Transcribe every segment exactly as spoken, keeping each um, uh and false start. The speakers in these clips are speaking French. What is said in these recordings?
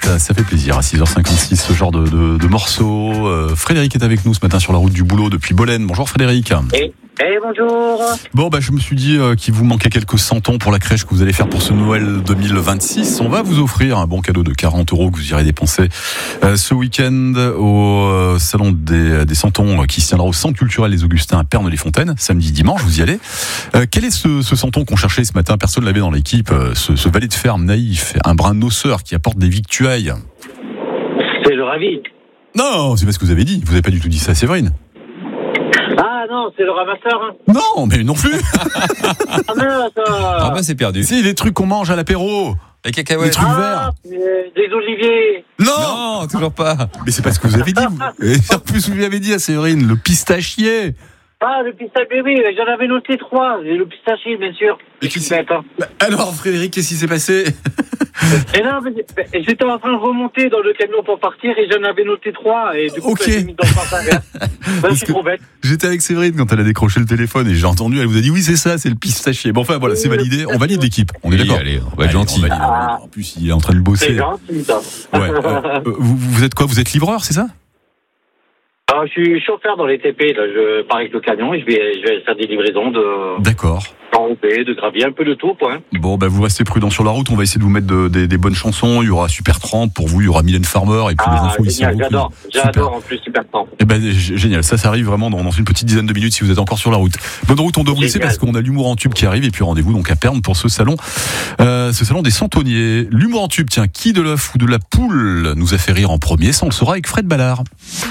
ça, ça fait plaisir à six heures cinquante-six, ce genre de, de, de morceaux. Euh, Frédéric est avec nous ce matin sur la route du boulot depuis Bolène. Bonjour Frédéric. Et, et bonjour. Bon, bah, je me suis dit euh, qu'il vous manquait quelques centons pour la crèche que vous allez faire pour ce Noël deux mille vingt-six. On va vous offrir un bon cadeau de quarante euros que vous irez dépenser euh, ce week-end au euh, salon des, des centons qui se tiendra au Centre culturel des Augustins à Pernes-les-Fontaines, samedi dimanche, vous y allez. Euh, quel est ce, ce centon qu'on cherchait ce matin? Personne ne l'avait dans l'équipe. Euh, ce, ce valet de ferme naïf, un brin noceur qui apporte des victuailles. C'est le ravi. Non, c'est pas ce que vous avez dit. Vous n'avez pas du tout dit ça à Séverine. Ah non, c'est le ramasseur. Hein. Non, mais non plus. Ah non, ça... Ah bah c'est perdu. C'est les trucs qu'on mange à l'apéro. Les cacahuètes. Les trucs Ah, verts. des oliviers. Non, Non, toujours pas. mais c'est pas ce que vous avez dit. Vous. Et en plus, vous lui avez dit à Séverine, le pistachier. Ah, le pistachier, oui, j'en avais noté trois. Et le pistachier, bien sûr. Et Je qui suis c'est bête, hein. Bah, alors, Frédéric, qu'est-ce qui s'est passé? Et non, mais j'étais en train de remonter dans le camion pour partir et j'en avais noté trois. Et du coup, Ok. j'ai mis dans le sens inverse. Ben, je suis que- trop bête. J'étais avec Séverine quand elle a décroché le téléphone et j'ai entendu, elle vous a dit oui, c'est ça, c'est le pistachier. Bon, enfin, voilà, c'est validé. On valide l'équipe. On est Oui, d'accord. allez, on va être Allez, gentil. on valide. Ah. En plus, il est en train de C'est bosser. gentil, ça. Ouais. Euh, vous, vous êtes quoi? Vous êtes livreur, c'est ça? Ah, je suis chauffeur dans les T P, là. Je pars avec le camion et je vais, je vais faire des livraisons de D'accord. enrobés, de gravier, un peu de tout, quoi. Hein. Bon, bah, vous restez prudent sur la route. On va essayer de vous mettre de- des- des bonnes chansons. Il y aura Super trente pour vous. Il y aura Mylène Farmer et puis les Ah, infos ici. génial, en boucle. j'adore. Super. J'adore, en plus, super temps. Eh ben, g- génial. Ça, ça arrive vraiment dans, dans une petite dizaine de minutes si vous êtes encore sur la route. Bonne route, on doit vous laisser Génial. parce qu'on a l'humour en tube qui arrive et puis rendez-vous donc à Pernes pour ce salon, euh, ce salon des centonniers. L'humour en tube, tiens, qui de l'œuf ou de la poule nous a fait rire en premier? Ça, on le saura avec Fred Ballard.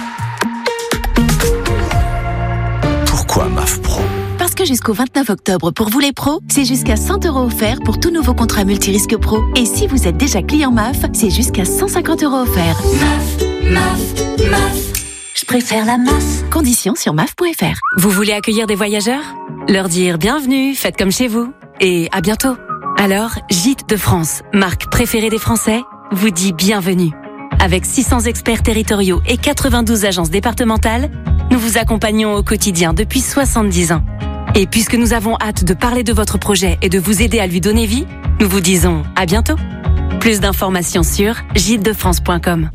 Pourquoi M A F Pro? Parce que jusqu'au vingt-neuf octobre, pour vous les pros, c'est jusqu'à cent euros offerts pour tout nouveau contrat multirisque pro. Et si vous êtes déjà client M A F, c'est jusqu'à cent cinquante euros offerts. M A F, M A F, M A F. Je préfère la M A F. Conditions sur M A F point F R. Vous voulez accueillir des voyageurs? Leur dire bienvenue, faites comme chez vous. Et à bientôt. Alors, Gîtes de France, marque préférée des Français, vous dit bienvenue. Avec six cents experts territoriaux et quatre-vingt-douze agences départementales, nous vous accompagnons au quotidien depuis soixante-dix ans. Et puisque nous avons hâte de parler de votre projet et de vous aider à lui donner vie, nous vous disons à bientôt. Plus d'informations sur gîtes de france point com.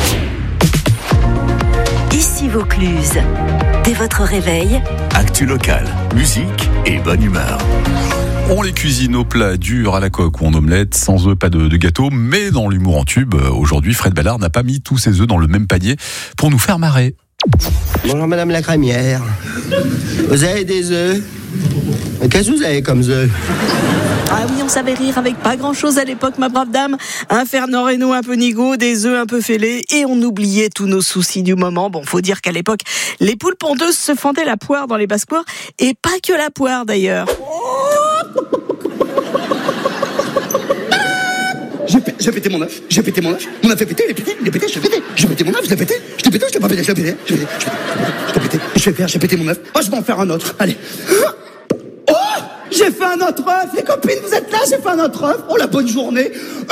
Ici Vaucluse. Dès votre réveil, Actu local, musique et bonne humeur. On les cuisine au plat, dur à la coque ou en omelette, sans œufs, pas de, de gâteau, mais dans l'humour en tube, euh, aujourd'hui, Fred Ballard n'a pas mis tous ses œufs dans le même panier pour nous faire marrer. Bonjour Madame la crémière. Vous avez des œufs? Qu'est-ce que vous avez comme œufs? Ah oui, on savait rire avec pas grand-chose à l'époque, ma brave dame. Un Fernand Reynaud un peu nigaud, des œufs un peu fêlés, et on oubliait tous nos soucis du moment. Bon, faut dire qu'à l'époque, les poules pondeuses se fendaient la poire dans les basses-cours, et pas que la poire d'ailleurs. J'ai, p- j'ai pété mon œuf, j'ai pété mon œuf, on a fait péter, il est pété, il est pété, je l'ai pété, j'ai pété mon œuf, je l'ai pété, je l'ai pété, je l'ai pas pété, je l'ai pété, je l'ai pété, je l'ai pété, je l'ai pété, je vais faire, j'ai pété mon œuf, oh je vais en faire un autre, allez. Oh, j'ai fait un autre œuf, les copines vous êtes là, j'ai fait un autre œuf, oh la bonne journée.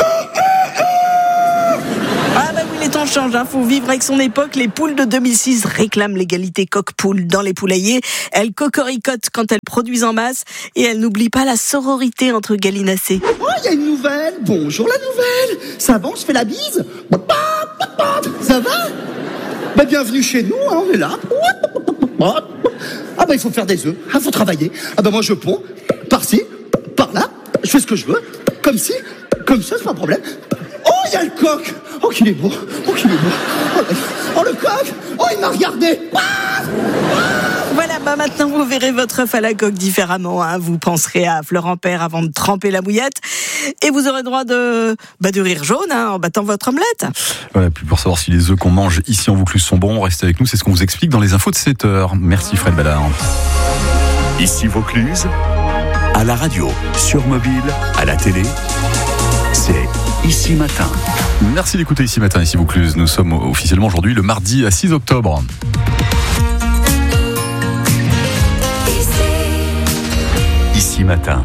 Ah bah oui, les temps changent, hein. Faut vivre avec son époque. Les poules de deux mille six réclament l'égalité coq-poule dans les poulaillers. Elles cocoricotent quand elles produisent en masse et elles n'oublient pas la sororité entre gallinacés. Oh, il y a une nouvelle, bonjour la nouvelle, ça va, on se fait la bise, ça va? Bah bienvenue chez nous, hein, on est là. Ah bah il faut faire des œufs, il faut travailler. Ah bah moi je ponds, par-ci, par-là, je fais ce que je veux, comme ci, comme ça, c'est pas un problème. Oh, il y a le coq. Oh, qu'il est beau. Oh, qu'il est beau. Oh, le, oh, le coq. Oh, il m'a regardé. Ah Voilà, bah maintenant vous verrez votre œuf à la coque différemment, hein. Vous penserez à Florent Père avant de tremper la bouillette et vous aurez droit de, bah, de rire jaune, hein, en battant votre omelette. Voilà, puis pour savoir si les œufs qu'on mange ici en Vaucluse sont bons, restez avec nous, c'est ce qu'on vous explique dans les infos de sept heures. Merci Fred Ballard. Ici Vaucluse, à la radio, sur mobile, à la télé, c'est Ici Matin. Merci d'écouter Ici Matin, Ici Vaucluse. Nous sommes officiellement aujourd'hui le mardi à six octobre. Ici Matin. Hugo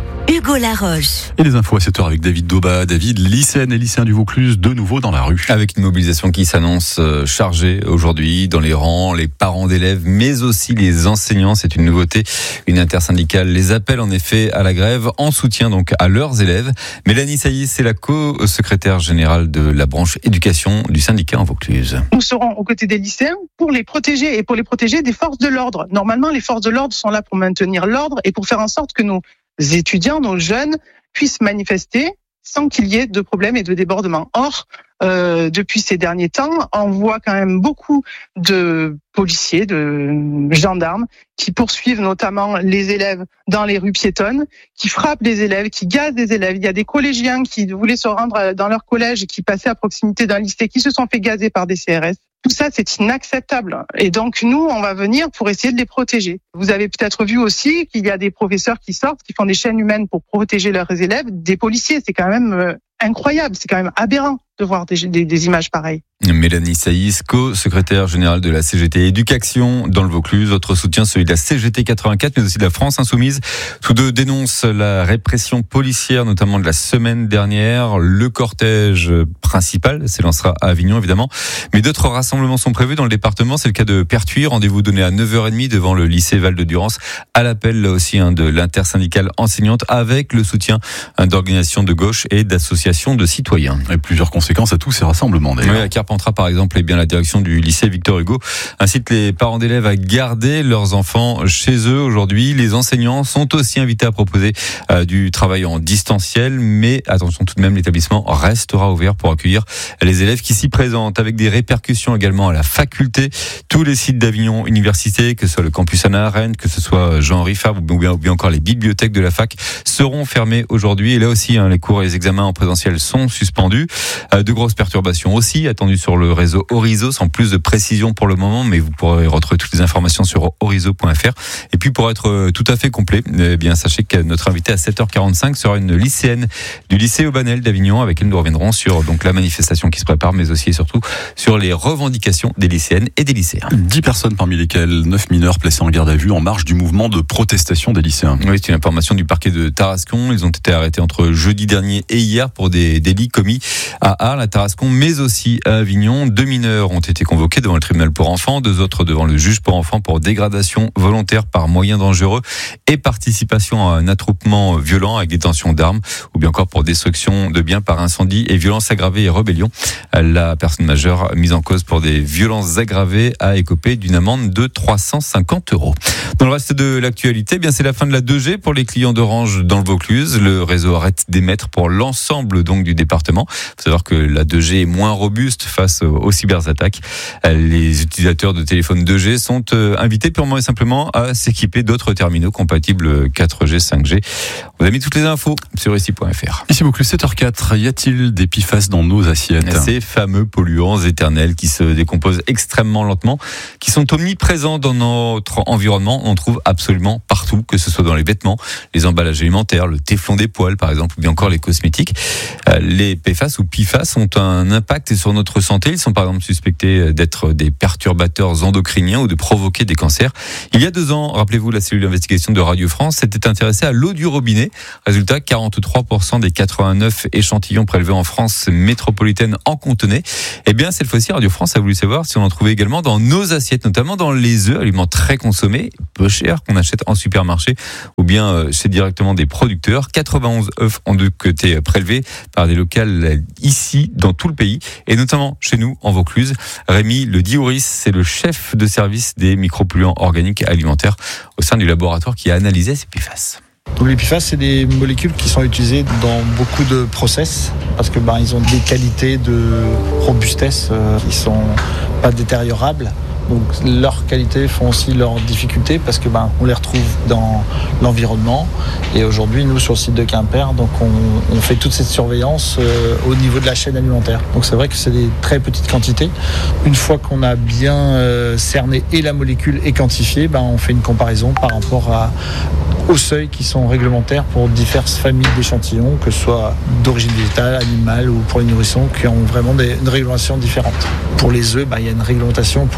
Hugo-la-Roche. Et les infos à sept heures avec David Dauba. David, lycéennes et lycéens du Vaucluse, de nouveau dans la rue. Avec une mobilisation qui s'annonce chargée aujourd'hui dans les rangs, les parents d'élèves, mais aussi les enseignants. C'est une nouveauté. Une intersyndicale les appelle en effet à la grève en soutien donc à leurs élèves. Mélanie Sailly, c'est la co-secrétaire générale de la branche éducation du syndicat en Vaucluse. Nous serons aux côtés des lycéens pour les protéger et pour les protéger des forces de l'ordre. Normalement, les forces de l'ordre sont là pour maintenir l'ordre et pour faire en sorte que nos étudiants, nos jeunes puissent manifester sans qu'il y ait de problèmes et de débordements. Or, euh, depuis ces derniers temps, on voit quand même beaucoup de policiers, de gendarmes qui poursuivent notamment les élèves dans les rues piétonnes, qui frappent des élèves, qui gazent des élèves. Il y a des collégiens qui voulaient se rendre dans leur collège et qui passaient à proximité d'un lycée, qui se sont fait gazer par des C R S. Tout ça, c'est inacceptable. Et donc, nous, on va venir pour essayer de les protéger. Vous avez peut-être vu aussi qu'il y a des professeurs qui sortent, qui font des chaînes humaines pour protéger leurs élèves, des policiers. C'est quand même euh, incroyable, c'est quand même aberrant de voir des, des, des images pareilles. Mélanie Saïs, co-secrétaire générale de la C G T Éducation dans le Vaucluse. Autre soutien, celui de la C G T quatre-vingt-quatre, mais aussi de la France Insoumise. Tous deux dénoncent la répression policière, notamment de la semaine dernière. Le cortège principal s'élancera à Avignon, évidemment. Mais d'autres rassemblements sont prévus dans le département. C'est le cas de Pertuis. Rendez-vous donné à neuf heures trente devant le lycée Val-de-Durance. À l'appel, là aussi, hein, de l'intersyndicale enseignante, avec le soutien hein, d'organisations de gauche et d'associations de citoyens. Et plusieurs conséquences à tous ces rassemblements, d'ailleurs. Oui, à Carpentras, par exemple, et bien la direction du lycée Victor Hugo incite les parents d'élèves à garder leurs enfants chez eux aujourd'hui. Les enseignants sont aussi invités à proposer euh, du travail en distanciel, mais attention tout de même, l'établissement restera ouvert pour accueillir les élèves qui s'y présentent, avec des répercussions également à la faculté. Tous les sites d'Avignon Université, que ce soit le campus Anna Arendt, que ce soit Jean-Henri Fabre ou bien, ou bien encore les bibliothèques de la fac, seront fermées aujourd'hui. Et là aussi, hein, les cours et les examens en présentiel sont suspendus. Euh, de grosses perturbations aussi attendues sur le réseau Orizo, sans plus de précision pour le moment, mais vous pourrez retrouver toutes les informations sur orizo point f r. Et puis pour être tout à fait complet, eh bien sachez que notre invité à sept heures quarante-cinq sera une lycéenne du lycée Aubanel d'Avignon, avec qui nous reviendrons sur donc la manifestation qui se prépare, mais aussi et surtout sur les revendications des lycéennes et des lycéens. dix personnes parmi lesquelles neuf mineurs placés en garde à vue en marge du mouvement de protestation des lycéens. Oui, c'est une information du parquet de Tarascon. Ils ont été arrêtés entre jeudi dernier et hier pour des délits commis à Arles, à Tarascon, mais aussi à Avignon. Deux mineurs ont été convoqués devant le tribunal pour enfants, deux autres devant le juge pour enfants pour dégradation volontaire par moyens dangereux et participation à un attroupement violent avec détention d'armes, ou bien encore pour destruction de biens par incendie et violences aggravées et rébellion. La personne majeure mise en cause pour des violences aggravées a écopé d'une amende de trois cent cinquante euros. Dans le reste de l'actualité, eh bien c'est la fin de la deux G pour les clients d'Orange dans le Vaucluse. Le réseau arrête d'émettre pour l'ensemble donc du département. Il faut savoir que la deux G est moins robuste face aux cyberattaques. Les utilisateurs de téléphones deux G sont invités purement et simplement à s'équiper d'autres terminaux compatibles quatre G, cinq G. On a mis toutes les infos sur ici point f r. Ici Vaucluse, sept heures quatre. Y a-t-il des P F A S dans nos assiettes? Ces fameux polluants éternels qui se décomposent extrêmement lentement, qui sont omniprésents dans notre environnement. On trouve absolument partout, que ce soit dans les vêtements, les emballages alimentaires, le téflon des poêles par exemple, ou bien encore les cosmétiques. Les P F A S ou P F A S ont un impact sur notre santé. Ils sont par exemple suspectés d'être des perturbateurs endocriniens ou de provoquer des cancers. Il y a deux ans, rappelez-vous, la cellule d'investigation de Radio France s'était intéressée à l'eau du robinet. Résultat, quarante-trois pour cent des quatre-vingt-neuf échantillons prélevés en France métropolitaine en contenaient. Eh bien, cette fois-ci, Radio France a voulu savoir si on en trouvait également dans nos assiettes, notamment dans les œufs, aliments très consommés, peu chers, qu'on achète en supermarché ou bien chez directement des producteurs. quatre-vingt-onze œufs ont donc été prélevés par des locales ici, dans tout le pays, et notamment chez nous, en Vaucluse. Rémi Le Diouris, c'est le chef de service des micropolluants organiques alimentaires au sein du laboratoire qui a analysé ces P F A S. Donc les P F A S, c'est des molécules qui sont utilisées dans beaucoup de process parce que ben, ils ont des qualités de robustesse euh, qui sont pas détériorables. Donc leurs qualités font aussi leurs difficultés parce que ben on les retrouve dans l'environnement. Et aujourd'hui, nous sur le site de Quimper, donc on, on fait toute cette surveillance euh, au niveau de la chaîne alimentaire. Donc c'est vrai que c'est des très petites quantités. Une fois qu'on a bien euh, cerné et la molécule et quantifiée, ben on fait une comparaison par rapport à aux seuils qui sont réglementaires pour diverses familles d'échantillons, que ce soit d'origine végétale, animale ou pour les nourrissons, qui ont vraiment des, une réglementation différente. Pour les œufs, ben, il y a une réglementation pour les quatre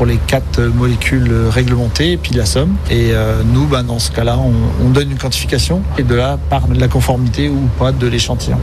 quatre molécules réglementées et puis la somme. Et euh, nous, bah, dans ce cas-là, on, on donne une quantification et de là part la conformité ou pas de l'échantillon.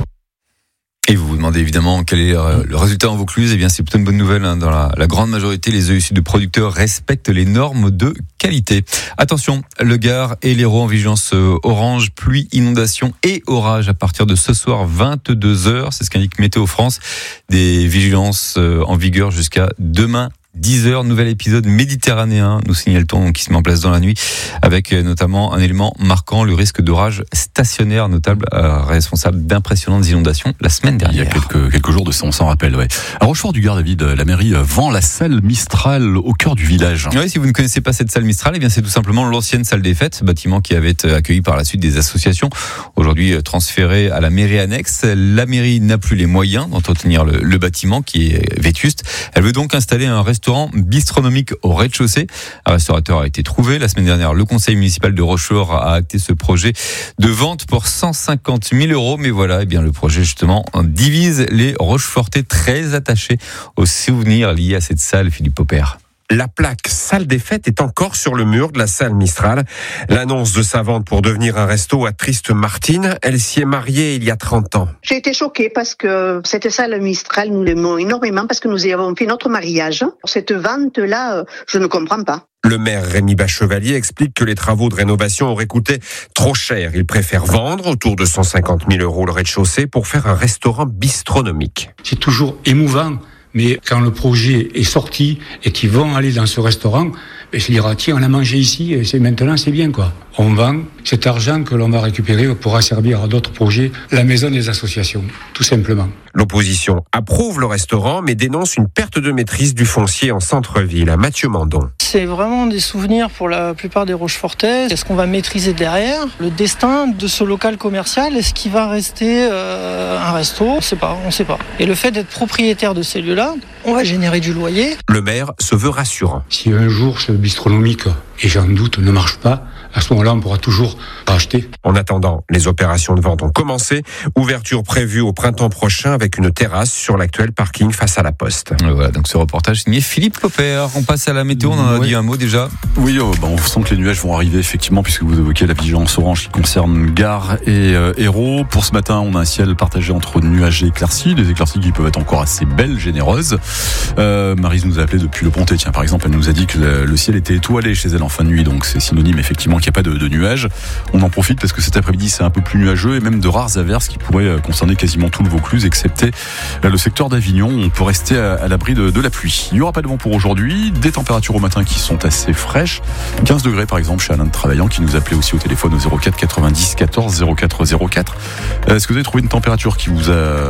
Et vous vous demandez évidemment quel est le résultat en Vaucluse. Eh bien, c'est plutôt une bonne nouvelle. Hein. Dans la, la grande majorité, les œufs issus de producteurs respectent les normes de qualité. Attention, le Gard et l'Hérault en vigilance orange, pluie, inondation et orage à partir de ce soir vingt-deux heures. C'est ce qu'indique Météo France. Des vigilances en vigueur jusqu'à demain dix heures, nouvel épisode méditerranéen, nous signale-t-on, qui se met en place dans la nuit, avec notamment un élément marquant, le risque d'orage stationnaire notable, euh, responsable d'impressionnantes inondations la semaine dernière. Il y a quelques, quelques jours de ça, on s'en rappelle, ouais. À Rochefort-du-Gard, David, la mairie vend la salle Mistral au cœur du village. Oui, si vous ne connaissez pas cette salle Mistral, eh bien c'est tout simplement l'ancienne salle des fêtes, bâtiment qui avait accueilli par la suite des associations, aujourd'hui transféré à la mairie annexe. La mairie n'a plus les moyens d'entretenir le, le bâtiment qui est vétuste. Elle veut donc installer un restaurant bistronomique au rez-de-chaussée. Un restaurateur a été trouvé. La semaine dernière, le conseil municipal de Rochefort a acté ce projet de vente pour cent cinquante mille euros. Mais voilà, eh bien, le projet, justement, divise les Rochefortais très attachés aux souvenirs liés à cette salle, Philippe Popper. La plaque salle des fêtes est encore sur le mur de la salle Mistral. L'annonce de sa vente pour devenir un resto attriste Martine. Elle s'y est mariée il y a trente ans. J'ai été choquée parce que cette salle Mistral, nous l'aimons énormément parce que nous y avons fait notre mariage. Cette vente-là, je ne comprends pas. Le maire Rémi Bachevalier explique que les travaux de rénovation auraient coûté trop cher. Il préfère vendre autour de cent cinquante mille euros le rez-de-chaussée pour faire un restaurant bistronomique. C'est toujours émouvant. Mais quand le projet est sorti et qu'ils vont aller dans ce restaurant, ben, je dirais, tiens, on a mangé ici, et c'est maintenant, c'est bien, quoi. On vend cet argent que l'on va récupérer pourra servir à d'autres projets, la maison des associations, tout simplement. L'opposition approuve le restaurant, mais dénonce une perte de maîtrise du foncier en centre-ville. À Mathieu Mandon. C'est vraiment des souvenirs pour la plupart des Rochefortais. Est-ce qu'on va maîtriser derrière le destin de ce local commercial? Est-ce qu'il va rester euh, un resto? On ne sait pas, on ne sait pas. Et le fait d'être propriétaire de ces lieux-là, on va générer du loyer. Le maire se veut rassurant. Si un jour ce bistronomique, et j'en doute, ne marche pas, à ce moment-là, on pourra toujours racheter. En attendant, les opérations de vente ont commencé. Ouverture prévue au printemps prochain avec une terrasse sur l'actuel parking face à la Poste. Voilà, donc ce reportage signé Philippe Popper. On passe à la météo, on en a ouais. dit un mot déjà. Oui, oh, bah on sent que les nuages vont arriver effectivement puisque vous évoquez la vigilance orange qui concerne Gard et euh, Hérault. Pour ce matin, on a un ciel partagé entre nuages et éclaircies. Des éclaircies qui peuvent être encore assez belles, généreuses. Euh, Maryse nous a appelé depuis le Pontet. Tiens, par exemple, elle nous a dit que le, le ciel était étoilé chez elle en fin de nuit, donc c'est synonyme effectivement qu'il n'y a pas de, de nuages. On en profite parce que cet après-midi c'est un peu plus nuageux et même de rares averses qui pourraient concerner quasiment tout le Vaucluse excepté le secteur d'Avignon. On peut rester à, à l'abri de, de la pluie. Il n'y aura pas de vent pour aujourd'hui, des températures au matin qui sont assez fraîches, quinze degrés par exemple chez Alain de Travaillant qui nous appelait aussi au téléphone au zéro quatre quatre-vingt-dix quatorze zéro quatre zéro quatre. Est-ce que vous avez trouvé une température qui vous a,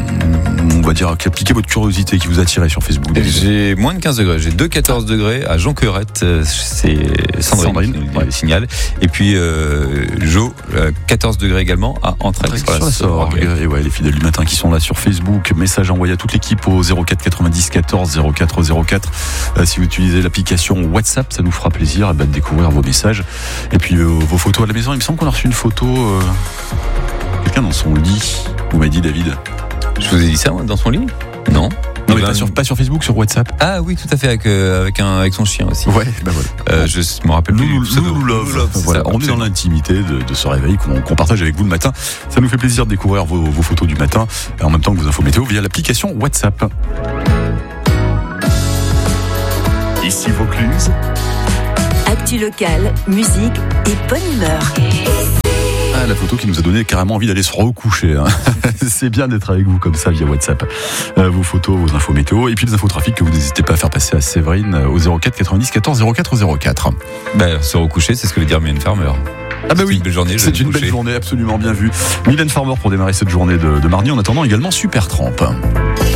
on va dire, qui a piqué votre curiosité, qui vous a attiré sur Facebook? J'ai moins de quinze degrés, j'ai deux quatorze degrés à Jean Querette, c'est Sandrine, Sandrine qui nous ouais. signale. Et puis euh, Jo, euh, quatorze degrés également à Entraigues sur la Sorgue. Et ouais, les fidèles du matin qui sont là sur Facebook, message envoyé à toute l'équipe au zéro quatre quatre-vingt-dix quatorze zéro quatre zéro quatre. Euh, si vous utilisez l'application WhatsApp, ça nous fera plaisir bah, de découvrir vos messages. Et puis euh, vos photos à la maison. Il me semble qu'on a reçu une photo, euh, quelqu'un dans son lit. Vous m'avez dit, David. Je vous ai dit ça, moi, dans son lit? Non. Non, mais pas sur, pas sur Facebook, sur WhatsApp. Ah oui, tout à fait, avec, euh, avec, un, avec son chien aussi. Ouais, bah voilà. Euh, je me rappelle plus. Loulou, Loulou Love. Love voilà, on est dans l'intimité de, de ce réveil qu'on, qu'on partage avec vous le matin. Ça nous fait plaisir de découvrir vos, vos photos du matin, en même temps que vos infos météo via l'application WhatsApp. Ici Vaucluse. Actu locale, musique et bonne humeur. Ah, la photo qui nous a donné carrément envie d'aller se recoucher. Hein. C'est bien d'être avec vous comme ça via WhatsApp. Euh, vos photos, vos infos météo et puis les infos trafic que vous n'hésitez pas à faire passer à Séverine au zéro quatre quatre-vingt-dix quatorze zéro quatre zéro quatre. Ben, se recoucher, c'est ce que veut dire Mylène Farmer. Ah bah oui, une belle journée, c'est une belle journée, absolument bien vue. Mylène Farmer pour démarrer cette journée de, de mardi. En attendant également Supertramp.